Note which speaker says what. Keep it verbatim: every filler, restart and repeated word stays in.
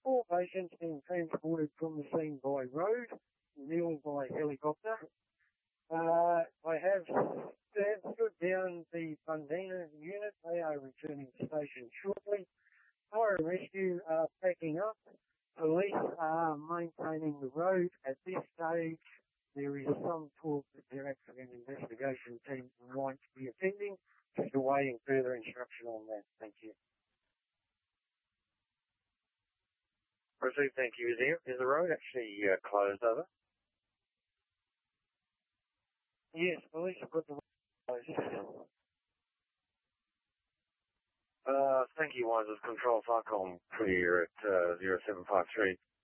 Speaker 1: four patients being transported from the scene by road, nil by helicopter. Uh, I have stood down the Bundina unit. They are returning to station shortly. Fire and rescue are packing up. Police are maintaining the road. At this stage, there is some talk that their accident investigation team might be attending. Just awaiting further instruction on that. Thank you.
Speaker 2: Received, thank you. Is the, is the road actually uh, closed over?
Speaker 1: Yes, police have got the road closed.
Speaker 2: Uh, thank you, Wines of Control Farcom, clear at uh, zero seven five three.